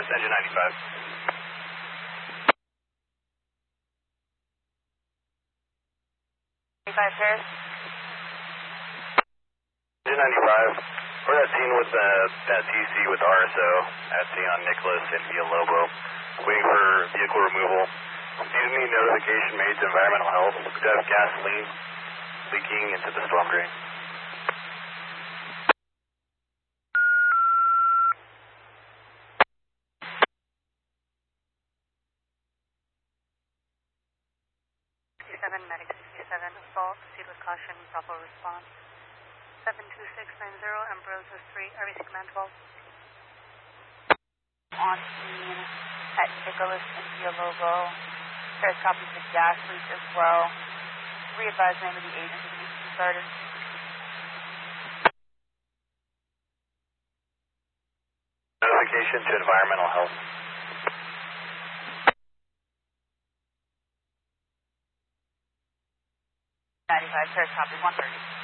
engine 95. Paris. Engine 95. We're at scene with that TC with RSO at scene on Nicholas and Villalobos, waiting for vehicle removal. Do you need notification made to environmental health? We could have gasoline leaking into the storm drain. Medic 67, assault, proceed with caution, Bravo response. 72690, Ambrosia 3, RBC Command 12. On scene at Nicholas and Villalobos. There's copies of gas leak as well. Re-advise name of the agent that needs to be started. Notification to environmental health. 95, Paris, copy 130.